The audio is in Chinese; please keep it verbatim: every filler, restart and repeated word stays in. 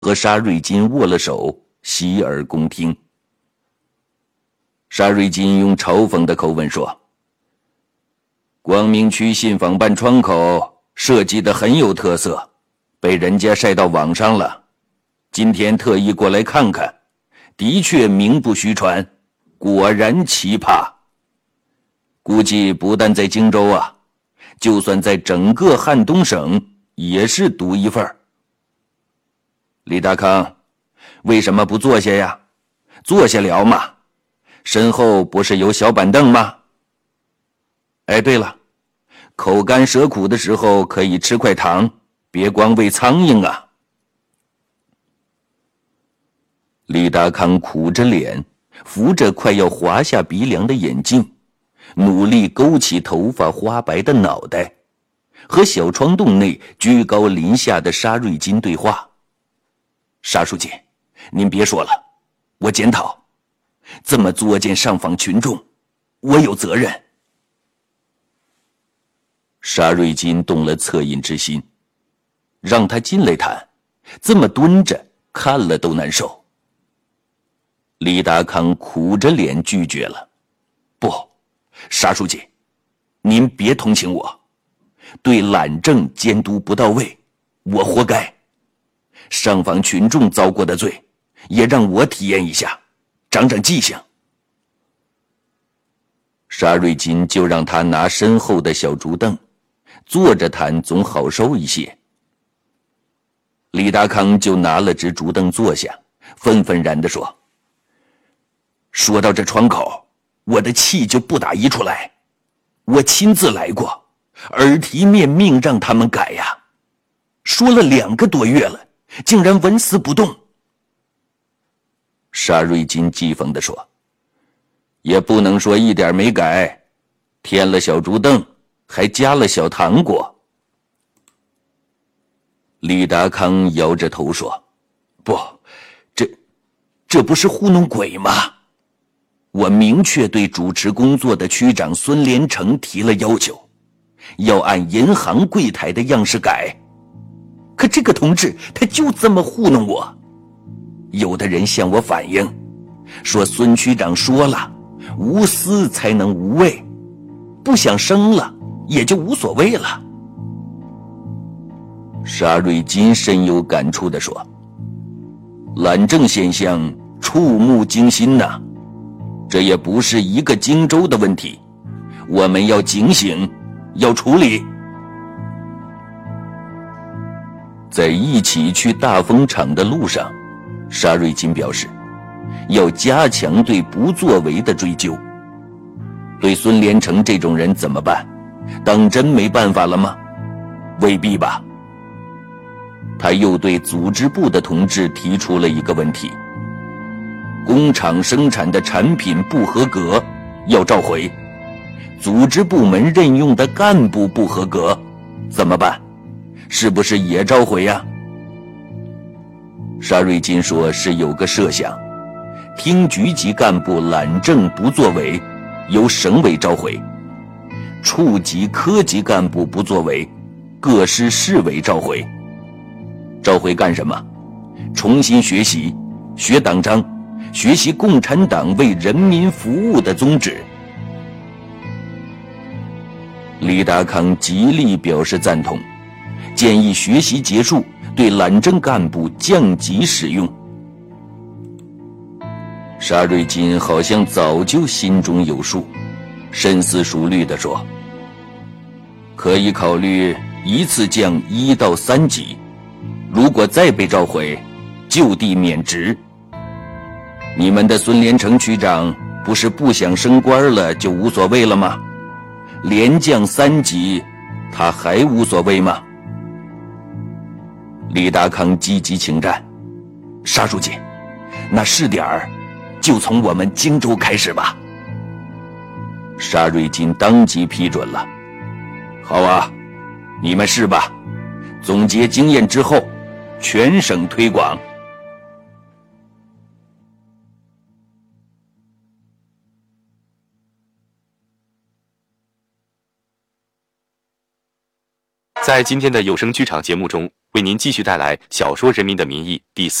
和沙瑞金握了手，洗耳恭听。沙瑞金用嘲讽的口吻说：光明区信访办窗口设计的很有特色，被人家晒到网上了，今天特意过来看看，的确名不虚传，果然奇葩。估计不但在荆州啊，就算在整个汉东省也是独一份。李大康，为什么不坐下呀？坐下聊嘛，身后不是有小板凳吗？哎，对了，口干舌苦的时候可以吃块糖，别光喂苍蝇啊。李大康苦着脸，扶着快要滑下鼻梁的眼镜，努力勾起头发花白的脑袋，和小窗洞内居高临下的沙瑞金对话。沙书记，您别说了，我检讨，这么作践上访群众，我有责任。沙瑞金动了恻隐之心，让他进来谈，这么蹲着看了都难受。李达康苦着脸拒绝了：不，沙书记，您别同情我，对懒政监督不到位，我活该。上访群众遭过的罪，也让我体验一下，长长记性。沙瑞金就让他拿身后的小竹凳，坐着谈总好受一些。李达康就拿了只竹凳坐下，愤愤然地说：说到这窗口，我的气就不打一处来。我亲自来过，耳提面命让他们改呀，说了两个多月了，竟然纹丝不动。沙瑞金讥讽地说：也不能说一点没改，添了小竹凳，还加了小糖果。李达康摇着头说：不，这这不是糊弄鬼吗？我明确对主持工作的区长孙连成提了要求，要按银行柜台的样式改。可这个同志他就这么糊弄我。有的人向我反映，说孙区长说了，无私才能无畏，不想生了也就无所谓了。沙瑞金深有感触地说：懒政现象触目惊心呐、啊，这也不是一个荆州的问题，我们要警醒，要处理。在一起去大风场的路上，沙瑞金表示要加强对不作为的追究。对孙连成这种人怎么办？当真没办法了吗？未必吧。他又对组织部的同志提出了一个问题：工厂生产的产品不合格，要召回；组织部门任用的干部不合格，怎么办？是不是也召回呀？沙瑞金说是有个设想，厅局级干部懒政不作为，由省委召回；处级科级干部不作为，各市市委召回。召回干什么？重新学习，学党章，学习共产党为人民服务的宗旨。李达康极力表示赞同，建议学习结束对懒政干部降级使用。沙瑞金好像早就心中有数，深思熟虑地说：可以考虑一次降一到三级，如果再被召回，就地免职。你们的孙连成区长不是不想升官了就无所谓了吗？连降三级，他还无所谓吗？李达康积极请战：沙书记，那试点儿就从我们荆州开始吧。沙瑞金当即批准了：好啊，你们试吧，总结经验之后全省推广。 在今天的有声剧场节目中，为您继续带来小说《人民的名义》第四。